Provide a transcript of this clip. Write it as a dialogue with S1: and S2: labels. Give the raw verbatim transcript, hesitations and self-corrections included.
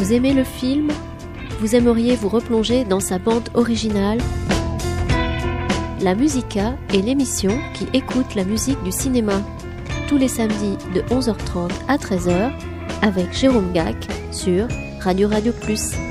S1: Vous aimez le film ? Vous aimeriez vous replonger dans sa bande originale ? La Musica est l'émission qui écoute la musique du cinéma. Tous les samedis de onze heures trente à treize heures avec Jérôme Gac sur Radio Radio Plus.